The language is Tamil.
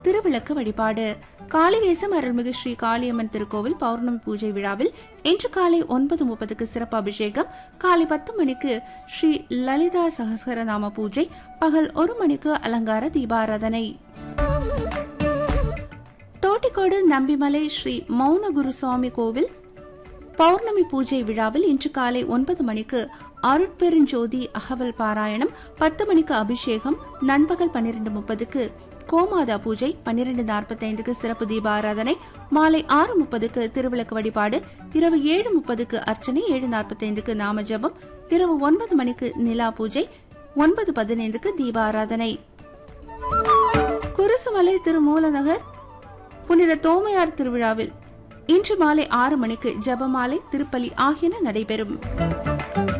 திருவிளக்கு வழிபாடு. காளிகேசம் அருள்மிகு ஸ்ரீ காளியம்மன் திருக்கோவில் பௌர்ணமி பூஜை விழாவில் இன்று காலை 9:30 சிறப்பு அபிஷேகம், காலை 10 மணிக்கு ஸ்ரீ லலிதா சகஸ்ரநாம பூஜை, பகல் 1 மணிக்கு அலங்கார தீபாராதனை. தோட்டிக்கோடு நம்பிமலை ஸ்ரீ மௌனகுரு சுவாமி கோவில் பௌர்ணமி பூஜை விழாவில் இன்று காலை 9 மணிக்கு அருட்பெருஞ்சோதி அகவல் பாராயணம், 10 மணிக்கு அபிஷேகம், நண்பகல் 12:30 கோமாதா பூஜை, 12:45 சிறப்பு தீபாராதனை, மாலை 6:30 திருவிளக்கு வழிபாடு, இரவு 7:30 அர்ச்சனை, 7:45 நாம ஜபம், இரவு 9 மணிக்கு நிலா பூஜை, 9:15 தீபாராதனை. குருசுமலை திருமூலநகர் புனித தோமையார் திருவிழாவில் இன்று மாலை 6 மணிக்கு ஜபமாலை, திருப்பலி ஆகியன நடைபெறும்.